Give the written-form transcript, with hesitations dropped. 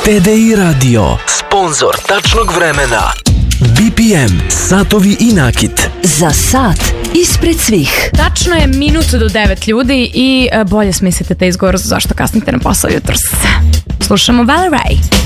TDI Radio, sponsor tačnog vremena. BPM, satovi i nakit. Za sat ispred svih. Tačno je minut do 9 ljudi i bolje smislite te izgovor zašto kasnite na posao jutros. Slušamo Valerie.